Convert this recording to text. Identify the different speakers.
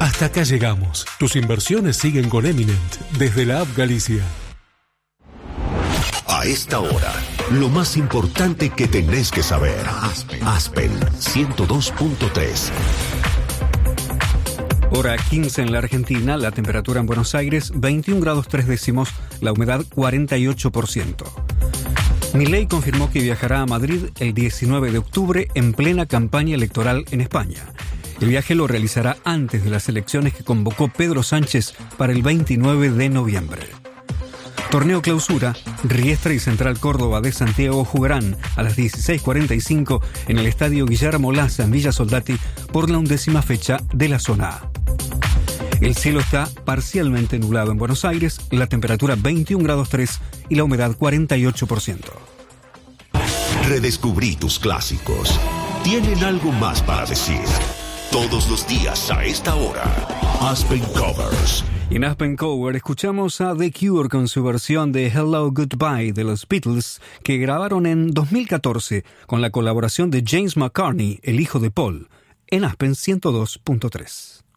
Speaker 1: Hasta acá llegamos. Tus inversiones siguen con Eminent desde la app Galicia.
Speaker 2: A esta hora, lo más importante que tenés que saber. Aspen 102.3.
Speaker 3: Hora 15 en la Argentina, la temperatura en Buenos Aires 21 grados 3 décimos, la humedad 48%. Milei confirmó que viajará a Madrid el 19 de octubre en plena campaña electoral en España. El viaje lo realizará antes de las elecciones que convocó Pedro Sánchez para el 29 de noviembre. Torneo Clausura, Riestra y Central Córdoba de Santiago jugarán a las 16:45 en el Estadio Guillermo Laza en Villa Soldati por la 11ª fecha de la Zona A. El cielo está parcialmente nublado en Buenos Aires, la temperatura 21 grados 3 y la humedad 48%.
Speaker 2: Redescubrí tus clásicos. Tienen algo más para decir. Todos los días a esta hora. Aspen Covers.
Speaker 3: Y en Aspen Cover escuchamos a The Cure con su versión de Hello Goodbye de los Beatles, que grabaron en 2014 con la colaboración de James McCartney, el hijo de Paul, en Aspen 102.3.